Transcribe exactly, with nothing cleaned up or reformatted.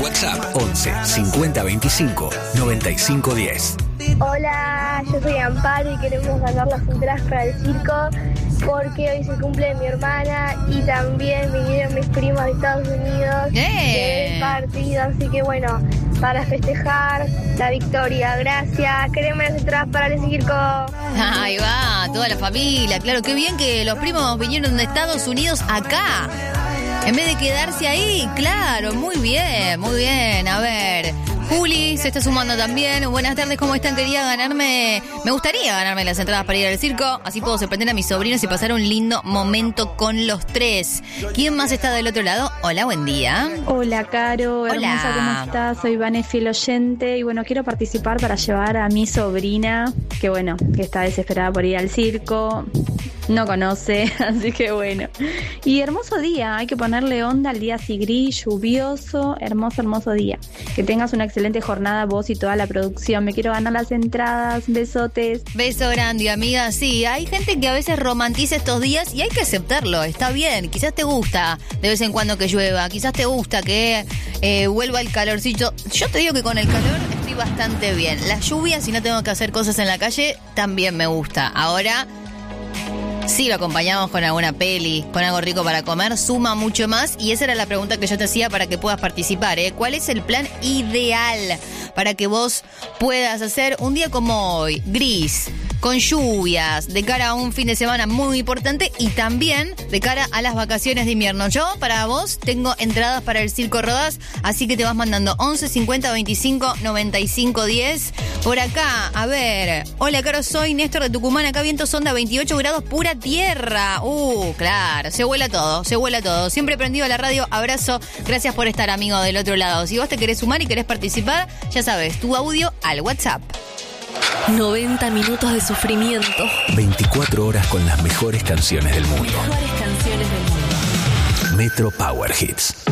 WhatsApp once cincuenta veinticinco noventa y cinco diez. Hola, yo soy Amparo y queremos ganar las entradas para el circo porque hoy se cumple mi hermana y también vinieron mis primos de Estados Unidos ¡Eh! del partido, así que bueno, para festejar la victoria. Gracias, queremos las entradas para el circo. Ahí va, toda la familia, claro, qué bien que los primos vinieron de Estados Unidos acá. En vez de quedarse ahí, claro, muy bien, muy bien. A ver, Juli se está sumando también. Buenas tardes, ¿cómo están? Quería ganarme, me gustaría ganarme las entradas para ir al circo. Así puedo sorprender a mis sobrinos y pasar un lindo momento con los tres. ¿Quién más está del otro lado? Hola, buen día. Hola, Caro, Hola. hermosa, ¿cómo estás? Soy Vane, fiel oyente. Y bueno, quiero participar para llevar a mi sobrina, que bueno, que está desesperada por ir al circo. No conoce, así que bueno. Y hermoso día, hay que ponerle onda al día así gris, lluvioso, hermoso, hermoso día. Que tengas una excelente jornada vos y toda la producción. Me quiero ganar las entradas, besotes. Beso grande, amiga. Sí, hay gente que a veces romantiza estos días y hay que aceptarlo, está bien. Quizás te gusta de vez en cuando que llueva, quizás te gusta que eh, vuelva el calorcito. Yo te digo que con el calor estoy bastante bien. La lluvia, si no tengo que hacer cosas en la calle, también me gusta. Ahora, sí, lo acompañamos con alguna peli, con algo rico para comer, suma mucho más. Y esa era la pregunta que yo te hacía para que puedas participar, ¿eh? ¿Cuál es el plan ideal para que vos puedas hacer un día como hoy, gris, con lluvias, de cara a un fin de semana muy importante y también de cara a las vacaciones de invierno? Yo, para vos, tengo entradas para el Circo Rodás, así que te vas mandando once cincuenta veinticinco noventa y cinco diez. Por acá, a ver, hola, Caro, soy Néstor de Tucumán, acá viento sonda veintiocho grados, pura tierra. Uh, claro, se vuela todo, se vuela todo. Siempre prendido a la radio, abrazo, gracias por estar, amigo, del otro lado. Si vos te querés sumar y querés participar, ya sabes, tu audio al WhatsApp. noventa minutos de sufrimiento. veinticuatro horas con las mejores canciones del mundo. Mejores canciones del mundo. Metro Power Hits.